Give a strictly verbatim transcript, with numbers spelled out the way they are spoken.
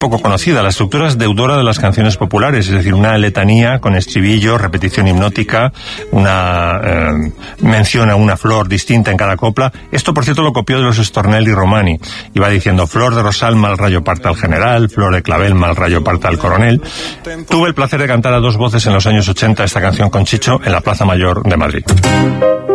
poco conocida. La estructura es deudora de las canciones populares, es decir, una letanía con estribillo, repetición hipnótica, una eh, mención a una flor distinta en cada copla. Esto, por cierto, lo copió de los Stornelli Romani. Iba diciendo: flor de rosal, mal rayo parta al general; flor de clavel, mal rayo parta al coronel. Tuve el placer de cantar a dos voces en los años ochenta esta canción con Chicho en la Plaza Mayor de Madrid.